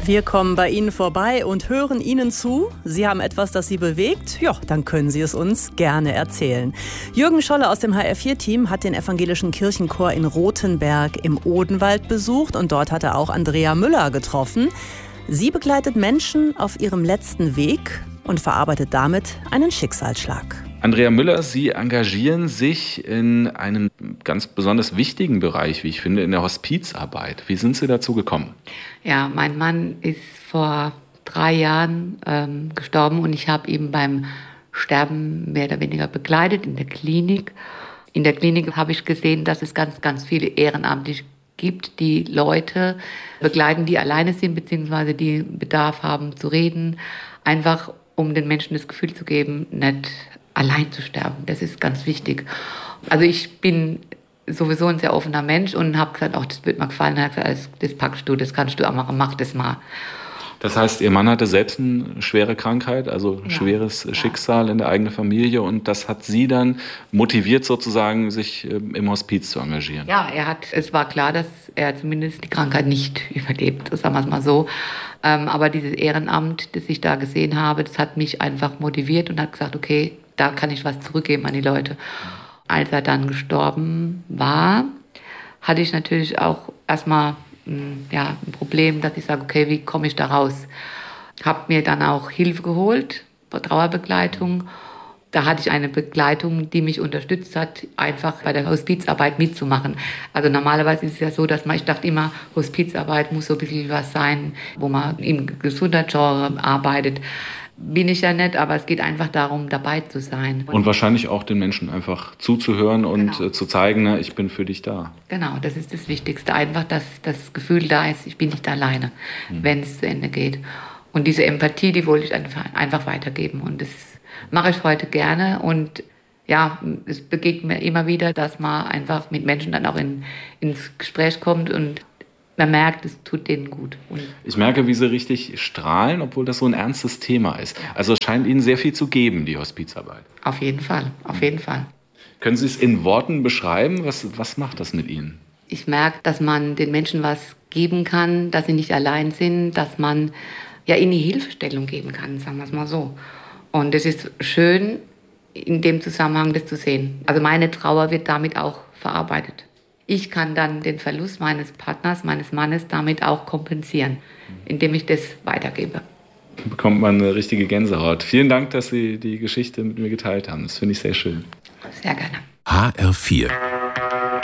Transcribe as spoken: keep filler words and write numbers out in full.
Wir kommen bei Ihnen vorbei und hören Ihnen zu. Sie haben etwas, das Sie bewegt? Ja, dann können Sie es uns gerne erzählen. Jürgen Scholle aus dem H R vier Team hat den evangelischen Kirchenchor in Rothenberg im Odenwald besucht und dort hat er auch Andrea Müller getroffen. Sie begleitet Menschen auf ihrem letzten Weg und verarbeitet damit einen Schicksalsschlag. Andrea Müller, Sie engagieren sich in einem ganz besonders wichtigen Bereich, wie ich finde, in der Hospizarbeit. Wie sind Sie dazu gekommen? Ja, mein Mann ist vor drei Jahren ähm, gestorben und ich habe ihn beim Sterben mehr oder weniger begleitet in der Klinik. In der Klinik habe ich gesehen, dass es ganz, ganz viele Ehrenamtliche gibt, die Leute begleiten, die alleine sind, beziehungsweise die Bedarf haben zu reden, einfach um den Menschen das Gefühl zu geben, nicht allein zu sterben. Das ist ganz wichtig. Also ich bin sowieso ein sehr offener Mensch und habe gesagt, auch das wird mir gefallen. Er hat gesagt, das packst du, das kannst du auch machen, mach das mal. Das heißt, Ihr Mann hatte selbst eine schwere Krankheit, also ein ja, schweres ja. Schicksal in der eigenen Familie und das hat Sie dann motiviert sozusagen, sich im Hospiz zu engagieren? Ja, er hat, es war klar, dass er zumindest die Krankheit nicht überlebt, sagen wir es mal so. Aber dieses Ehrenamt, das ich da gesehen habe, das hat mich einfach motiviert und hat gesagt, okay, da kann ich was zurückgeben an die Leute. Als er dann gestorben war, hatte ich natürlich auch erstmal ja, ein Problem, dass ich sage, okay, wie komme ich da raus? Habe mir dann auch Hilfe geholt, Trauerbegleitung. Da hatte ich eine Begleitung, die mich unterstützt hat, einfach bei der Hospizarbeit mitzumachen. Also normalerweise ist es ja so, dass man, ich dachte immer, Hospizarbeit muss so ein bisschen was sein, wo man im Gesundheitsgenre arbeitet. Bin ich ja nicht, aber es geht einfach darum, dabei zu sein. Und wahrscheinlich auch den Menschen einfach zuzuhören und genau. zu zeigen, na, ich bin für dich da. Genau, das ist das Wichtigste. Einfach, dass das Gefühl da ist, ich bin nicht alleine, mhm. wenn es zu Ende geht. Und diese Empathie, die wollte ich einfach, einfach weitergeben. Und das mache ich heute gerne. Und ja, es begegnet mir immer wieder, dass man einfach mit Menschen dann auch in, ins Gespräch kommt und man merkt, es tut denen gut. Und ich merke, wie Sie richtig strahlen, obwohl das so ein ernstes Thema ist. Also es scheint Ihnen sehr viel zu geben, die Hospizarbeit. Auf jeden Fall, auf jeden Fall. Können Sie es in Worten beschreiben? Was, was macht das mit Ihnen? Ich merke, dass man den Menschen was geben kann, dass sie nicht allein sind, dass man ja ihnen die Hilfestellung geben kann, sagen wir es mal so. Und es ist schön, in dem Zusammenhang das zu sehen. Also meine Trauer wird damit auch verarbeitet. Ich kann dann den Verlust meines Partners, meines Mannes damit auch kompensieren, indem ich das weitergebe. Da bekommt man eine richtige Gänsehaut. Vielen Dank, dass Sie die Geschichte mit mir geteilt haben. Das finde ich sehr schön. Sehr gerne. H R vier